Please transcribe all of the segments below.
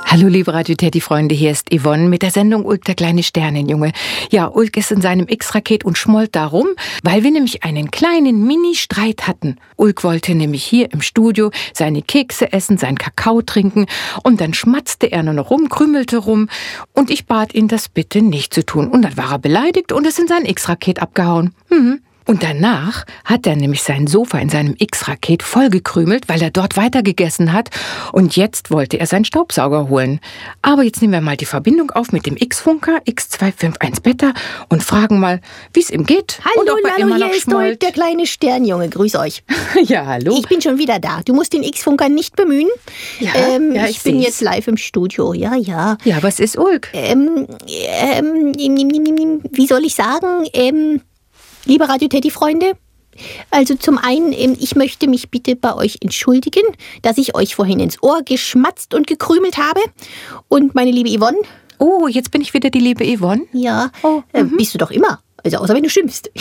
Hallo liebe Radio Teddy-Freunde, hier ist Yvonne mit der Sendung Ulk, der kleine Sternenjunge. Ja, Ulk ist in seinem X-Raket und schmollt darum, weil wir nämlich einen kleinen Mini-Streit hatten. Ulk wollte nämlich hier im Studio seine Kekse essen, seinen Kakao trinken und dann schmatzte er nur noch rum, krümelte rum und ich bat ihn, das bitte nicht zu tun. Und dann war er beleidigt und ist in sein X-Raket abgehauen. Und danach hat er nämlich sein Sofa in seinem X-Raket vollgekrümelt, weil er dort weitergegessen hat. Und jetzt wollte er seinen Staubsauger holen. Aber jetzt nehmen wir mal die Verbindung auf mit dem X-Funker X251 Beta und fragen mal, wie es ihm geht. Hallo, und ob er immer noch hier ist schmollt. Ulk, der kleine Sternjunge. Grüß euch. Ja, hallo. Ich bin schon wieder da. Du musst den X-Funker nicht bemühen. Ja, ich bin jetzt live im Studio. Ja. Ja, was ist Ulk? Wie soll ich sagen? Liebe Radio Teddy-Freunde, also zum einen, ich möchte mich bitte bei euch entschuldigen, dass ich euch vorhin ins Ohr geschmatzt und gekrümelt habe. Und meine liebe Yvonne. Oh, jetzt bin ich wieder die liebe Yvonne. Ja, bist du doch immer. Also außer wenn du schimpfst.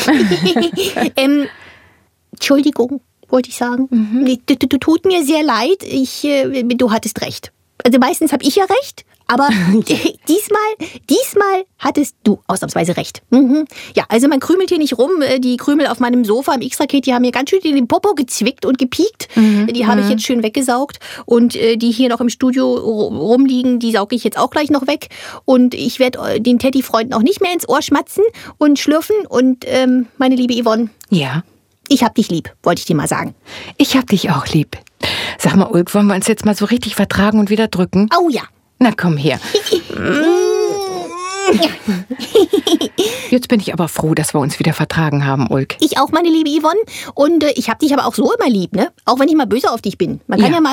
Entschuldigung, wollte ich sagen. Tut mir sehr leid. Du hattest recht. Also meistens habe ich ja recht. Aber diesmal hattest du ausnahmsweise recht. Ja, also man krümelt hier nicht rum. Die Krümel auf meinem Sofa im X-Raket, die haben mir ganz schön in den Popo gezwickt und gepiekt. Die habe ich jetzt schön weggesaugt. Und die hier noch im Studio rumliegen, die sauge ich jetzt auch gleich noch weg. Und ich werde den Teddy-Freunden auch nicht mehr ins Ohr schmatzen und schlürfen. Und meine liebe Yvonne. Ja. Ich hab dich lieb, wollte ich dir mal sagen. Ich hab dich auch lieb. Sag mal, Ulk, wollen wir uns jetzt mal so richtig vertragen und wieder drücken? Oh ja. Na komm her. Jetzt bin ich aber froh, dass wir uns wieder vertragen haben, Ulk. Ich auch, meine liebe Yvonne. Und ich hab dich aber auch so immer lieb, ne? Auch wenn ich mal böse auf dich bin. Man kann ja mal